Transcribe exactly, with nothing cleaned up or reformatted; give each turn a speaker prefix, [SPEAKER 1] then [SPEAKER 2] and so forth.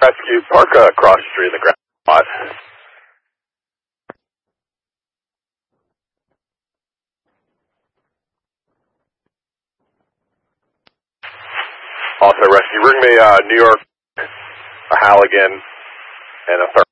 [SPEAKER 1] Rescue, park uh, across the street in the ground spot. Also, Rescue, bring me uh, New York, a Halligan, and a third.